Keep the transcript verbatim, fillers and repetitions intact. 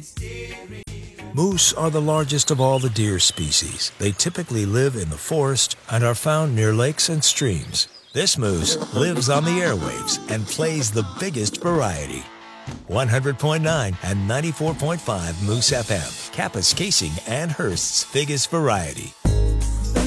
Moose are the largest of all the deer species. They typically live in the forest and are found near lakes and streams. This moose lives on the airwaves and plays the biggest variety. one hundred point nine and ninety-four point five Moose F M, Kapaskasing and Hearst's biggest variety.